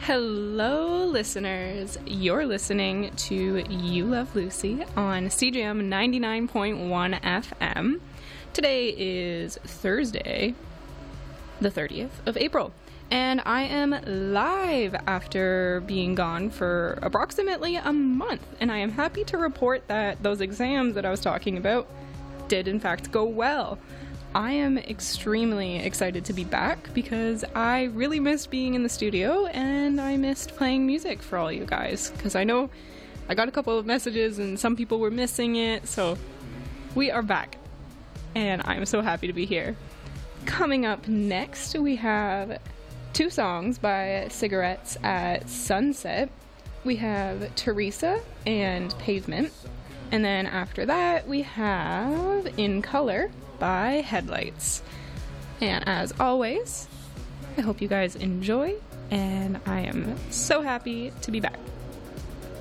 Hello, listeners. You're listening to You Love Lucy on CJM 99.1 FM. Today is Thursday, the 30th of April, and I am live after being gone for approximately a month, and I am happy to report that those exams that I was talking about did in fact go well. I am extremely excited to be back because I really missed being in the studio and I missed playing music for all you guys, because I know I got a couple of messages and some people were missing it, so we are back and I'm so happy to be here. Coming up next, we have two songs by Cigarettes at Sunset. We have Teresa and Pavement, and then after that we have In Color by Headlights. And as always, I hope you guys enjoy, and I am so happy to be back.